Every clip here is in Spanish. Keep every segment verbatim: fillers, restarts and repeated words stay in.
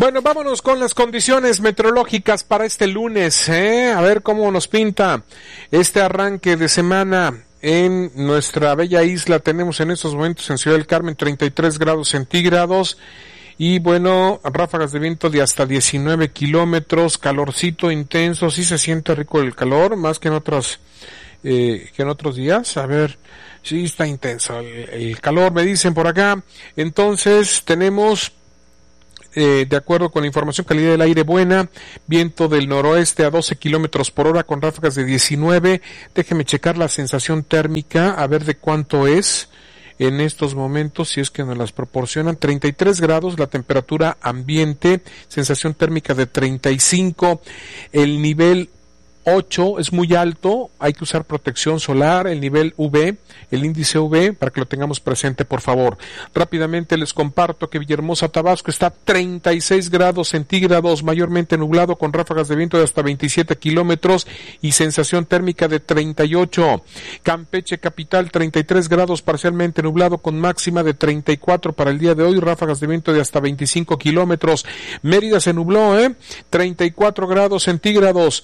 Bueno, vámonos con las condiciones meteorológicas para este lunes, ¿eh? A ver cómo nos pinta este arranque de semana en nuestra bella isla. Tenemos en estos momentos en Ciudad del Carmen treinta y tres grados centígrados y bueno, ráfagas de viento de hasta diecinueve kilómetros, calorcito intenso, sí se siente rico el calor, más que en otros, eh, que en otros días. A ver, sí está intenso el, el calor, me dicen por acá. Entonces tenemos Eh, de acuerdo con la información, calidad del aire buena, viento del noroeste a doce kilómetros por hora con ráfagas de diecinueve. Déjeme checar la sensación térmica, a ver de cuánto es en estos momentos, si es que nos las proporcionan. Treinta y tres grados la temperatura ambiente, sensación térmica de treinta y cinco, el nivel ocho es muy alto, hay que usar protección solar, el nivel U V, el índice U V, para que lo tengamos presente, por favor. Rápidamente les comparto que Villahermosa, Tabasco, está a treinta y seis grados centígrados, mayormente nublado, con ráfagas de viento de hasta veintisiete kilómetros y sensación térmica de treinta y ocho. Campeche, capital, treinta y tres grados, parcialmente nublado, con máxima de treinta y cuatro para el día de hoy, ráfagas de viento de hasta veinticinco kilómetros. Mérida se nubló, ¿eh? treinta y cuatro grados centígrados.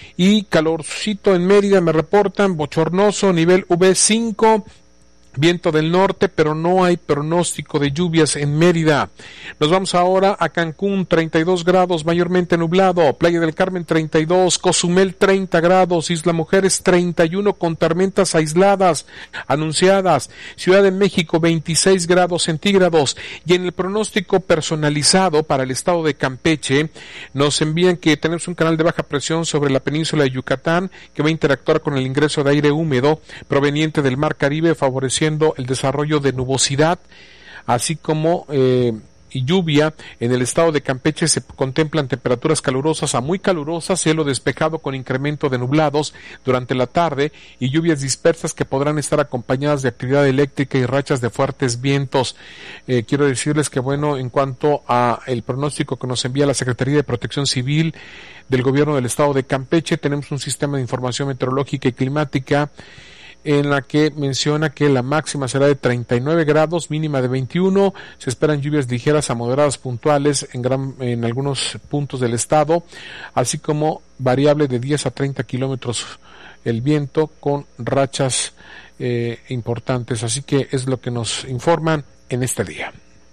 Y calorcito en Mérida, me reportan, bochornoso, nivel U V cinco, viento del norte, pero no hay pronóstico de lluvias en Mérida. Nos vamos ahora a Cancún, treinta y dos grados, mayormente nublado, Playa del Carmen treinta y dos, Cozumel treinta grados, Isla Mujeres treinta y uno con tormentas aisladas anunciadas, Ciudad de México veintiséis grados centígrados. Y en el pronóstico personalizado para el estado de Campeche nos envían que tenemos un canal de baja presión sobre la península de Yucatán que va a interactuar con el ingreso de aire húmedo proveniente del Mar Caribe, favoreciendo el desarrollo de nubosidad, así como eh, y lluvia. En el estado de Campeche se contemplan temperaturas calurosas a muy calurosas, cielo despejado con incremento de nublados durante la tarde y lluvias dispersas que podrán estar acompañadas de actividad eléctrica y rachas de fuertes vientos. Eh, quiero decirles que bueno, en cuanto a el pronóstico que nos envía la Secretaría de Protección Civil del Gobierno del estado de Campeche, tenemos un sistema de información meteorológica y climática en la que menciona que la máxima será de treinta y nueve grados, mínima de veintiuno, se esperan lluvias ligeras a moderadas puntuales en gran, en algunos puntos del estado, así como variable de diez a treinta kilómetros el viento con rachas eh, importantes, así que es lo que nos informan en este día.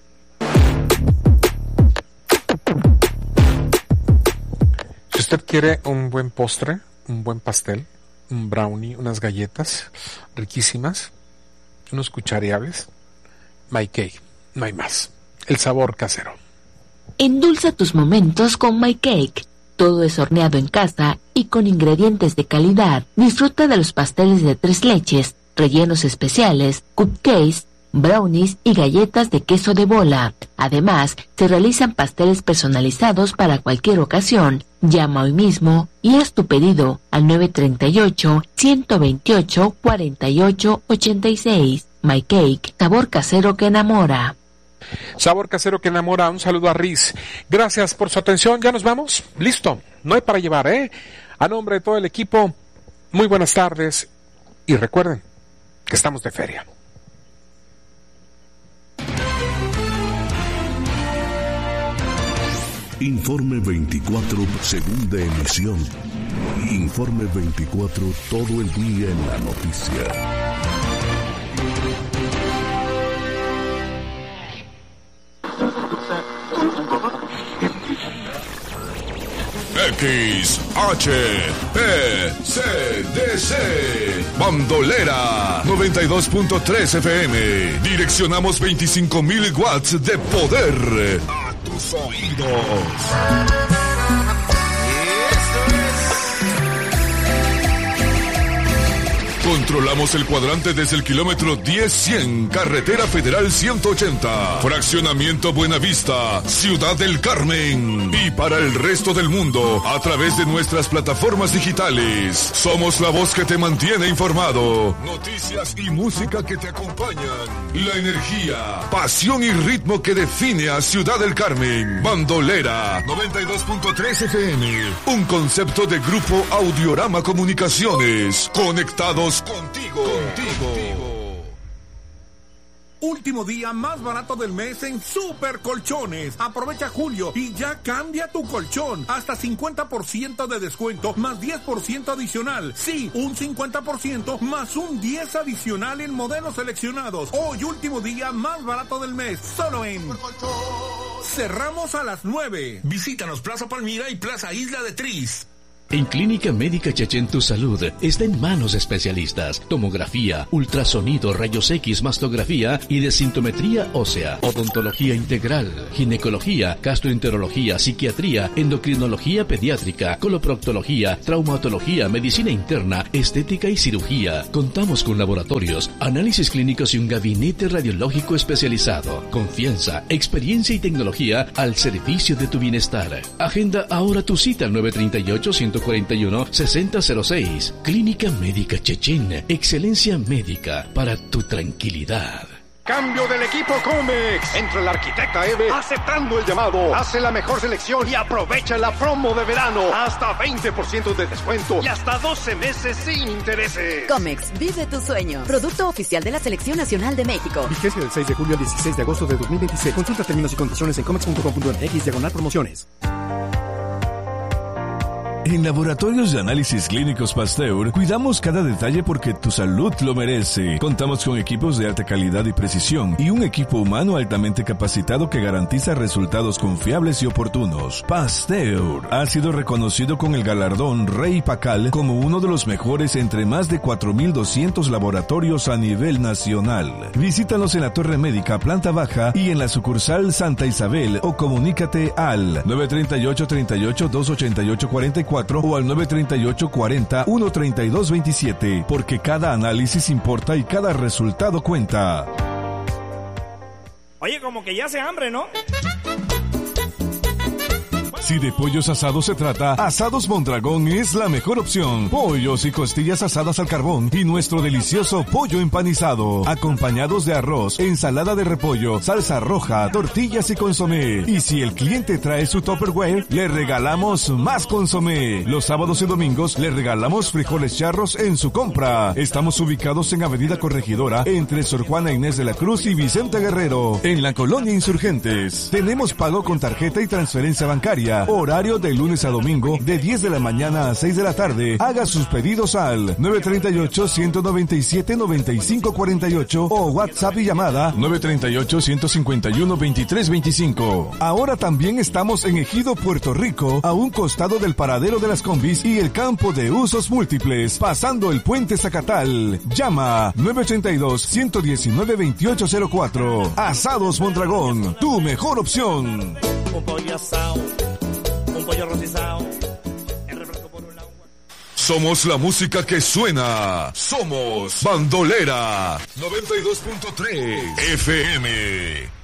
Si usted quiere un buen postre, un buen pastel, un brownie, unas galletas riquísimas, unos cuchareables, My Cake, no hay más. El sabor casero. Endulza tus momentos con My Cake. Todo es horneado en casa y con ingredientes de calidad. Disfruta de los pasteles de tres leches, rellenos especiales, cupcakes, brownies y galletas de queso de bola. Además, se realizan pasteles personalizados para cualquier ocasión. Llama hoy mismo y haz tu pedido al nueve treinta y ocho, ciento veintiocho, cuarenta y ocho, ochenta y seis. My Cake, sabor casero que enamora. Sabor casero que enamora. Un saludo a Riz. Gracias por su atención. Ya nos vamos. Listo. No hay para llevar, ¿eh? A nombre de todo el equipo, muy buenas tardes. Y recuerden que estamos de feria. Informe veinticuatro, segunda emisión. Informe veinticuatro, todo el día en la noticia. X H P C D C Bandolera noventa y dos punto tres F M. Direccionamos veinticinco mil watts de poder a tus oídos. Controlamos el cuadrante desde el kilómetro diez cien, Carretera Federal ciento ochenta, Fraccionamiento Buenavista, Ciudad del Carmen. Y para el resto del mundo, a través de nuestras plataformas digitales. Somos la voz que te mantiene informado. Noticias y música que te acompañan. La energía, pasión y ritmo que define a Ciudad del Carmen. Bandolera noventa y dos punto tres F M. Un concepto de Grupo Audiorama Comunicaciones. Conectados contigo, contigo. último día más barato del mes en Super Colchones. Aprovecha julio y ya cambia tu colchón. Hasta cincuenta por ciento de descuento más diez por ciento adicional. Sí, un cincuenta por ciento más un diez por ciento adicional en modelos seleccionados. Hoy último día más barato del mes. Solo en Cerramos a las nueve. Visítanos Plaza Palmira y Plaza Isla de Tris. En Clínica Médica Chechen tu salud está en manos de especialistas. Tomografía, ultrasonido, rayos X, mastografía y desintometría ósea. Odontología integral, ginecología, gastroenterología, psiquiatría, endocrinología pediátrica, coloproctología, traumatología, medicina interna, estética y cirugía. Contamos con laboratorios, análisis clínicos y un gabinete radiológico especializado. Confianza, experiencia y tecnología al servicio de tu bienestar. Agenda ahora tu cita al nueve tres ocho, uno cuatro uno, seis cero cero seis. Clínica Médica Chechen. Excelencia médica para tu tranquilidad. Cambio del equipo Comex. Entra el arquitecta Eve aceptando el llamado. Hace la mejor selección y aprovecha la promo de verano. Hasta veinte por ciento de descuento y hasta doce meses sin intereses. Comex, vive tu sueño. Producto oficial de la Selección Nacional de México. Vigencia del seis de julio al dieciséis de agosto de dos mil veintiséis. Consulta términos y condiciones en comex punto com punto m x diagonal promociones. En Laboratorios de Análisis Clínicos Pasteur, cuidamos cada detalle porque tu salud lo merece. Contamos con equipos de alta calidad y precisión y un equipo humano altamente capacitado que garantiza resultados confiables y oportunos. Pasteur ha sido reconocido con el galardón Rey Pacal como uno de los mejores entre más de cuatro mil doscientos laboratorios a nivel nacional. Visítanos en la Torre Médica, planta baja y en la sucursal Santa Isabel o comunícate al nueve tres ocho, tres ocho, dos ocho ocho, cuatro cuatro o al nueve tres ocho, cuatro cero, uno tres dos dos siete, porque cada análisis importa y cada resultado cuenta. Oye, como que ya hace hambre, ¿no? Si de pollos asados se trata, Asados Mondragón es la mejor opción. Pollos y costillas asadas al carbón y nuestro delicioso pollo empanizado, acompañados de arroz, ensalada de repollo, salsa roja, tortillas y consomé. Y si el cliente trae su Tupperware, le regalamos más consomé. Los sábados y domingos le regalamos frijoles charros en su compra. Estamos ubicados en Avenida Corregidora, entre Sor Juana Inés de la Cruz y Vicente Guerrero, en la Colonia Insurgentes. Tenemos pago con tarjeta y transferencia bancaria. Horario de lunes a domingo de diez de la mañana a seis de la tarde. Haga sus pedidos al nueve tres ocho, uno nueve siete, nueve cinco cuatro ocho o WhatsApp y llamada nueve tres ocho, uno cinco uno, dos tres dos cinco. Ahora también estamos en Ejido, Puerto Rico, a un costado del paradero de las combis y el campo de usos múltiples, pasando el puente Zacatal. Llama nueve ocho dos, uno uno nueve, dos ocho cero cuatro. Asados Mondragón, tu mejor opción. Un pollo asado, un pollo rostizado, el refresco por un lado. Somos la música que suena. Somos Bandolera noventa y dos punto tres F M.